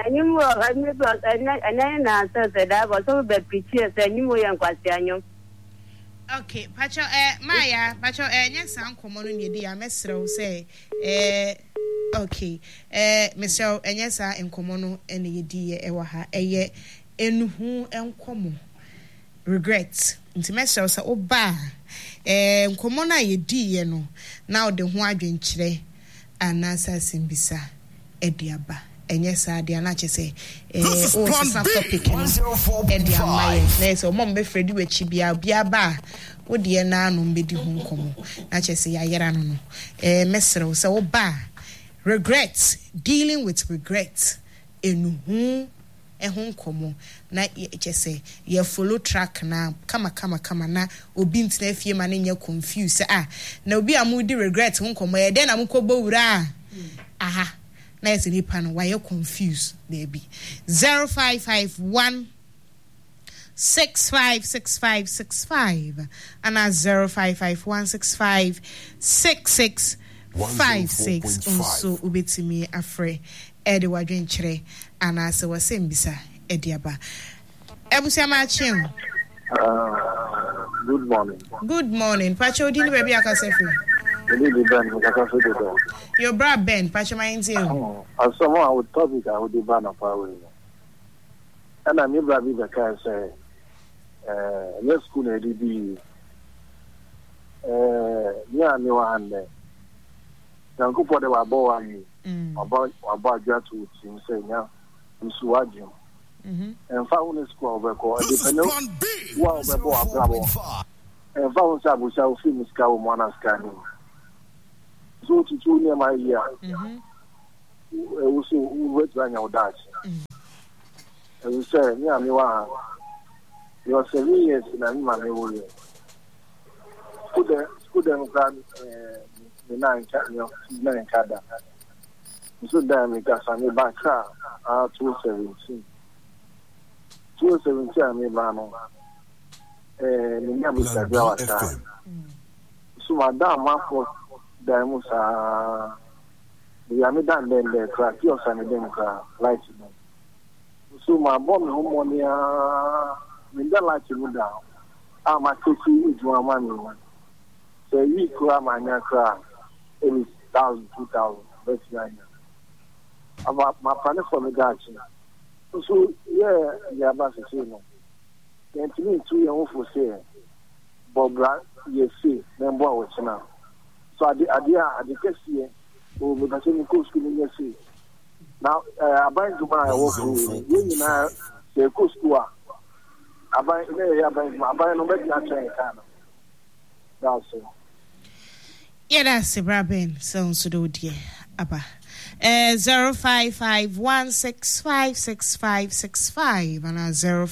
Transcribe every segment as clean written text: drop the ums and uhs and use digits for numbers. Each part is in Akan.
Animo, and I said that was all the pictures and you were quite. Okay, Pacho, Maya, Pacho, yes, Uncle Monuni, dear Messro say, okay, Mr. and yes, I am Comono and the dear Ewaha, ye, and who am common. Regrets, into Messro, so ba, Comona ye dear no, now the Huadrin Chile, and Nasa Simbisa, Ediaba. And yes, I did not say, some topic, and dear Maya, so Mom be Freddy with Chibia, Biaba. Wo de na no mbedi hu nkomo na chese ya yera no no mesro so ba regret dealing with regret enuhu ehun nkomo na chese ye follow track na kama na obi ntina fie ma na nya confuse na obi amudi regret hu nkomo ye de na mkobo wura aha na yesi ni pa no why you confuse there be 0551 656565 and at 0551656656 also ubetimi afre ede wadwen kire and as was sembisa ediaba ebusia ma chin good morning pacho dini baby akasefu your bra Ben pacho mind you someone I would topic I would ban of power and I'm never be the car say let's school ADB yeah me one there yanko for the wabo ani about just to say now nsuwaji and found school we ko depending wa we bo abrabo and found sabu shall film ska wo mana scanning so to near my year also we try our dad and we say me and me one your 7 years na me mama wo ye school dem plan the 9 kada so that me ka sa me back 2017 me mama me nya bu sa bia wa sa so madam ma for da mu sa ya me dan den le crack your son dem ka light so my bomb home ya me da light mu da ama kesi idu ama mi so we kura manya kra 10,000 2,000 that's nine about my plan for me gachi so yeah ba se no and to me 2 year for say bobra ye see member wa china so adi kesi o me da se ni ko school ni see now aban juma I work we na se ko school aban no be na train kana that's it. Yeah, that's it, Brabin. Sounds so dear. Abba. 0551656565 and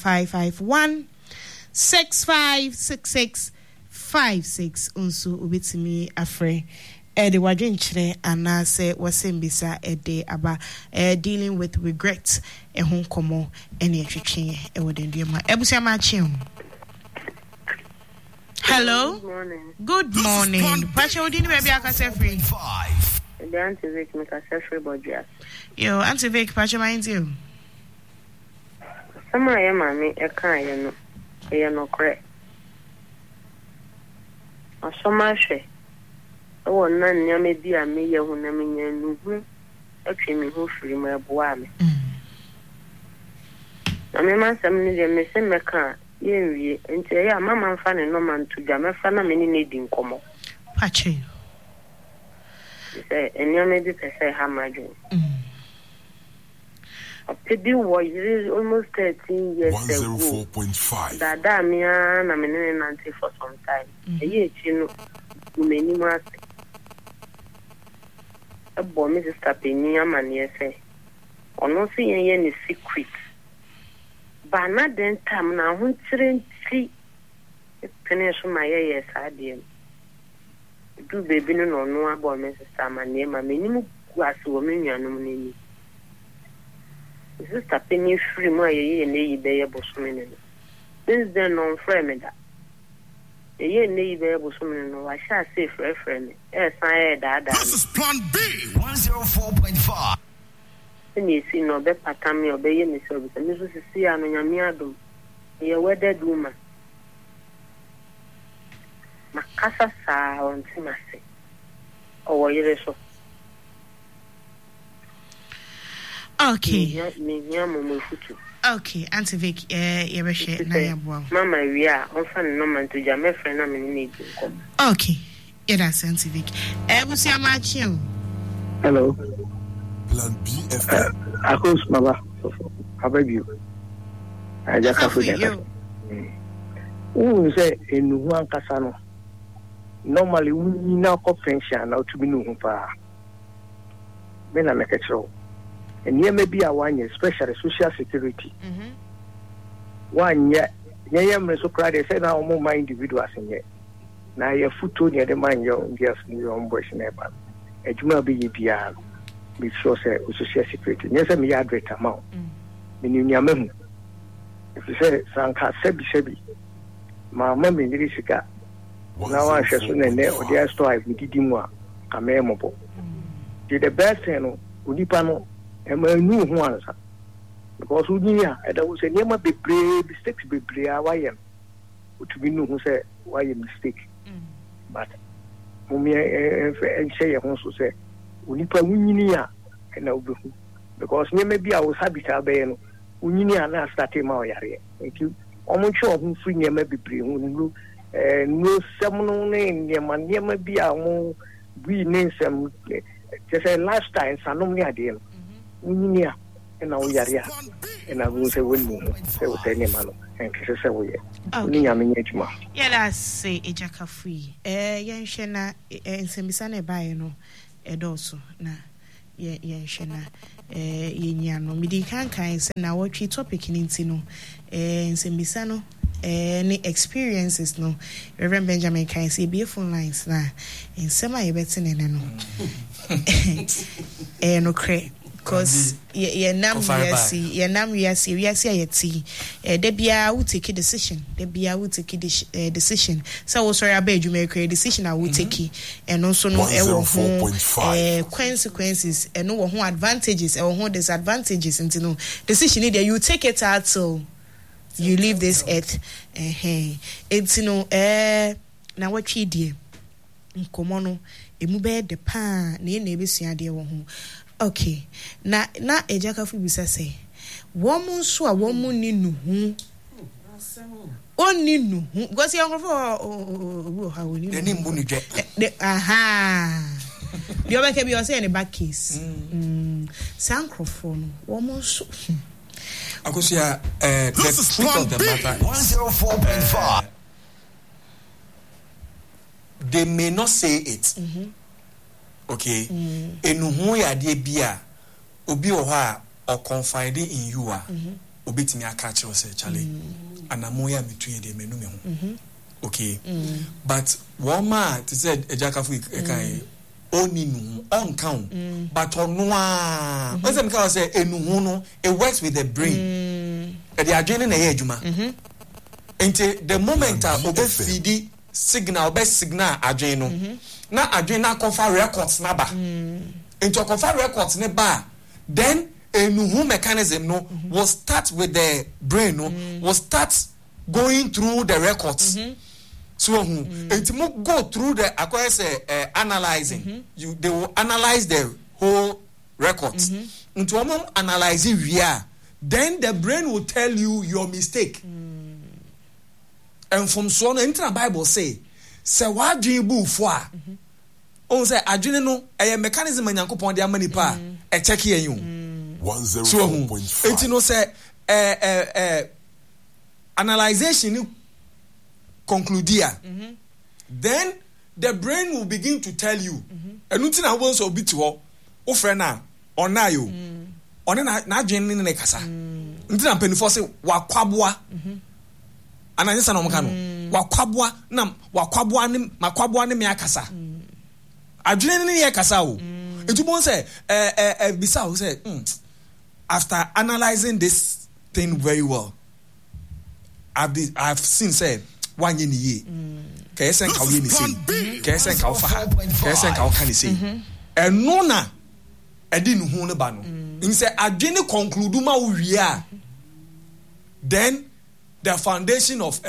0551656656 unso ubitimi afre ede wadwenchire anase wasembisa ede aba dealing with regret ehun komo ene atwetwe e wodendua ebusia ma chim. Hello. Good morning. Pacha odini baby akase free. The anti-Vic make a free budget. Yo, anti-Vic, Pacha mind you. Some of your mammy, a kind, you know, correct. Or so much. Oh, none near me, dear me, you who name me, actually, who free my boy. I mean, some need a missing my car. Yeah, and say, yeah, Mamma, funny no man to jam, fan many needing come. Pacha. Say, and you may be say, how much? Pedi was almost 13 years ago. 104.5. That Damian, I'm in Nancy for some time. A year, you know, many months. A boy, Mrs. Tapenia, man, yes, say, or no seeing any secret. But not then, time now, who shouldn't see it finish my yes, I did. Do baby no about Mrs. Tamania, my minimum was woman, you know. Sister Penny free my year and a day about swimming. Since then, on friend, a year and a day about swimming, I shall say for a friend. Yes, I had that. This is Plan B 104.5. me see no be patami obey me service. And this was a see an yamiado. Ye wedded woman. Makasa sa on Timasi. Or ye so. Okay. Okay, Auntie Vic, Yabeshe, Nayabwa. Mama, we are often no man to jam a friend. I'm in need. Okay, that's Auntie Vic. What's your match? Hello. Plan BFF. Akos Mama. How about you? I just have to who say in one Casano? Normally, we now convention now to be known for. When I make a show. And here may be a 1 year, especially social security. 1 year, yeah, so cried. They said now more my individuals in here. Now your foot to near the mind your girls in your own voice neighbor. A juma be PR, which shows a social security. Yes, I'm a great amount. Meaning your mem. If you say Sanka Sebi, my mum in Risika. Now I shall soon and there or the store with Didimwa, a memorable. Did the best thing, Udipano. And I knew one because who knew I was a name of the brave mistakes be brave. I am to be knew who said why you mistake. But whom and say also say, Unipa Winia and I'll be because maybe I was happy to obey Uninia and I started my area. Thank you. I'm sure who free near maybe brave who no seminal name near my near maybe I won't we name some just a lifestyle, and no idea. Unia and now Yaria and I will say when they will say Nemano and kisses away. Only I mean, yeah, I say a jack of free. Yan Shena and Semisane Bayano, Edoso, na Yan Shena, Yeniano, Midi Kankai, and now what we topic in Intino, and Semisano, any experiences, no, Reverend Benjamin can see beautiful lines now, and semi better than no cray. Because ye nam we see Debia will take a decision. Debia will take a decision. So sorry, I beg you make a decision. I will take it, and also no consequences and no advantages or disadvantages. And no decision either you take it out so you leave this earth. It's now what you dear. Komono emube de pa na ye na ebesua de wo ho. Okay, na ejaka fu bisa say wo mu nso a wo mu ni nu hu oni nu hu because you go for how we ni mbu ni dwe aha the other can be say in the back case sancrophone wo mu nso akosia the truth of the matter 104.5 they may not say it. Okay. Enuhu ya de bia obi wo ha or confide in you a obetimi aka che o say chale anamo ya metuye de menu me ho. Okay. But woma to say ejakafu ekai oni nu on count but ono a when some can say enuhu no it works with the brain. The adrenaline na ye adwuma. Enti the moment a obe feedi signal best signal adwen no na adwen na confer records na ba into confer records ne ba then enuhu mechanism no will start with the brain no will start going through the records so it mo go through the acquire analyzing they will analyze the whole records into analyzing via then the brain will tell you your mistake. And from so on, enter the Bible say what dream bu for? On say adwene no a mechanism Nyankopon de amani pa e check here you 104.5. It no say analyzation conclude here. Then the brain will begin to tell you enuti na won so obi ti ho o friend na ona yo ona na adwene ne kasa nti na penifo say wakwaboa ananyesa na omka no wakwaboa ne makwaboa ne me akasa adwene ne ye kasa o etu bon say bisa o say after analyzing this thing very well I've seen say wanye ni ye kayesen ka we ni say kayesen ka ofa kayesen ka oka ni say eno na edi nu hu ne ba no In say adwene conclude ma uria. Then the foundation of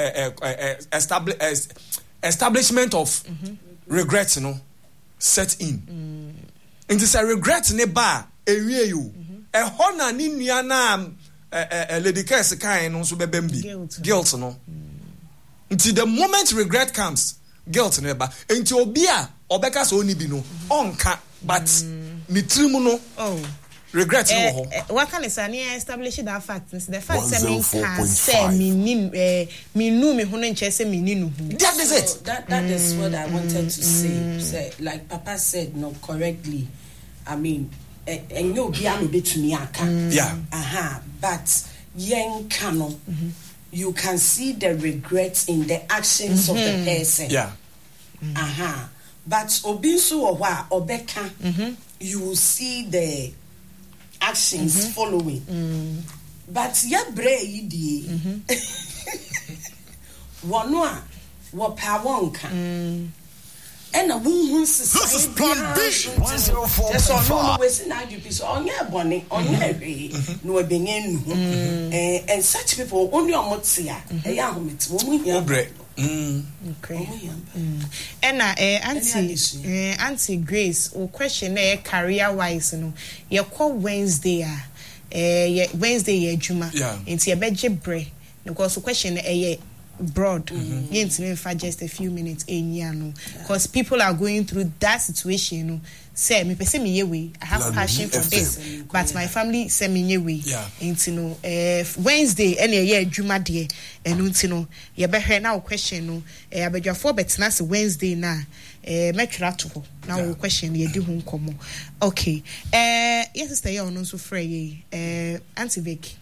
establishment of regret set in. It is a regret ne ba ewie you. A hona ni nua na lady Kess kind no so bebembi. Guilt no. Until the moment regret comes, guilt never. Until obi a obeka so oni bi no onka but ni trimu no regret no ho. What can is an establish that fact? The fact say me can say me know me hono nche say me ninu. That is it. That is what I wanted to say. Like Papa said correctly. I mean, and you be able to me aka. Yeah. But yen kano. You can see the regrets in the actions of the person. Yeah. But obinsu owa obeka, you will see the actions following. But ya bre yidi. Wanwa wapawonka. And a woman society. This is Plan B 104.5. That's all. No, we're saying you piece on your bonnet, on your way. No, being in. And such people only on Motsia. A young woman. Okay. And Auntie Grace, or question career wise, you call Wednesday, Wednesday, Juma. Yeah. Into your bed, bre. Because the question, broad for just a few minutes because people are going through that situation. Say me person me way I have passion for this, but my family say me way into Wednesday any year Juma day and until you better now question abedwafo betena se Wednesday na metra to now question ye di ho nkomo. Okay, yes sister you no so frey Auntie Vic.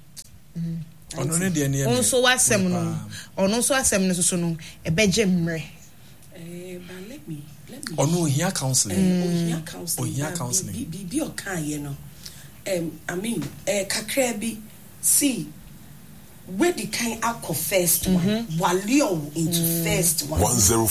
Also wasem no ono so asem no so no ebeje mre but let me ono here counseling be o kan ye no I mean kakra bi see where the kind alcohol first one walio into first one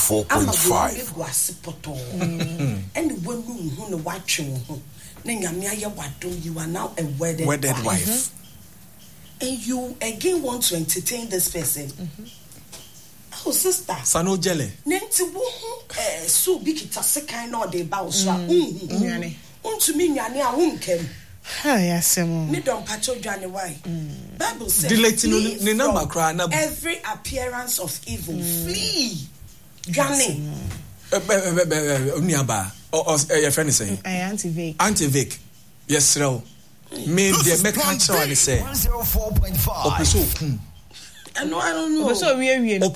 104.5 and when you no watch you na nyame aye wado you are now a wedded wife. And you again want to entertain this person. Oh, sister. Sano jele. Nenti wo so big kitase kind of de ba so. Unto me nyane a wonkem. Yasemo. Me don pacho dwane why. Bible says deleting ne number cry na every appearance of evil flee. Dwane. Uniaba. Your friend is saying. Auntie Vic. Auntie Vic. Yes, sir. Me the make catch on say 104.5. And I don't know. So we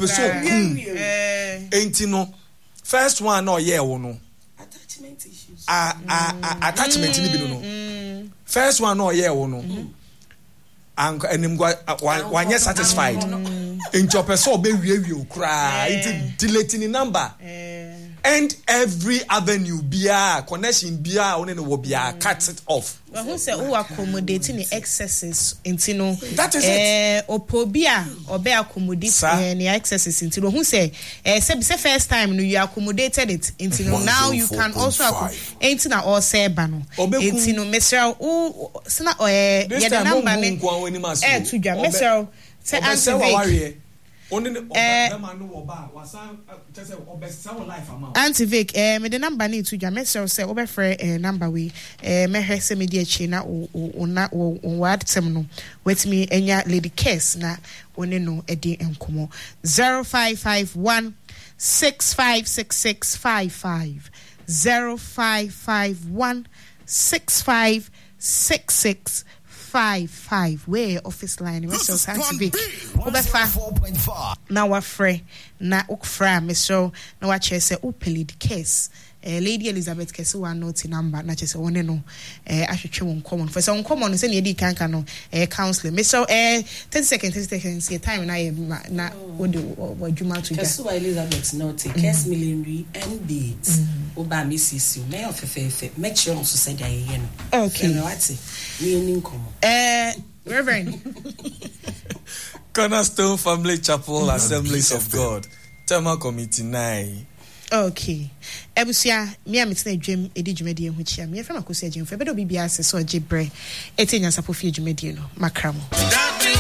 ain't no first one no yeah no attachment issues. Attachment ni bi no. First one no yeah no. And him go one year satisfied. Into your person be we cry into deleting number. And every avenue bia connection bia only no bia cut it off. Well, who say who accommodating the excesses into no that is it. Opobia or be accommodate the excesses into who say say first time no you accommodated it into no now you can also into na all say bano into no Mr. who sna the number ne to jam Mr. say answer Auntie Vic, me the number need to jam message say obefre number we me hwese me die chi na o word tem no with me enya Lady Kess na one no edi enkomo 0551 656655 0551 656655 where office line Mr. Auntie Vic obefa na wafre na ukfra Mr. na wache say Lady Kess Lady Elizabeth Kess wa note number na chese one no ahwetwe won common for say on common say na edi kanka no counseling Mr. 30 seconds your time na na wadwuma to Kess wa Elizabeth note Kess million and beats oba Mrs. you may of fefe make sure so say dey ye no okay na wati we ni nkomo Reverend Cornerstone Family Chapel Assemblies of God Tema Committee 9 Okay. Ebusia, me am it's na dwem edi dwumadi ho chia. Me fa makosi agyen fa. Bedo bibia ase so agye bre. Etinya sapo fi dwumadi no. Makramo.